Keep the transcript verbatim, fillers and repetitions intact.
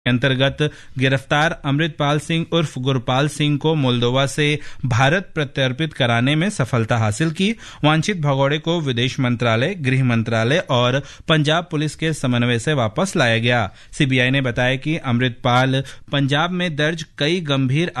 अंतर्गत गिरफ्तार अमृतपाल सिंह उर्फ गुरपाल सिंह को मोल्दोवा से भारत प्रत्यर्पित कराने में सफलता हासिल की। वांछित भगौड़े को विदेश मंत्रालय, गृह मंत्रालय और पंजाब पुलिस के समन्वय से वापस लाया गया। सीबीआई ने बताया कि अमृतपाल पंजाब में दर्ज कई गंभीर